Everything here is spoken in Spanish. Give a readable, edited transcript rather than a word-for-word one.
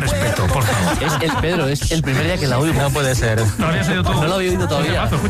respeto, por favor. Es Pedro, es el primer día que la oigo. No puede ser. Todavía has oído tú. No lo había oído todavía.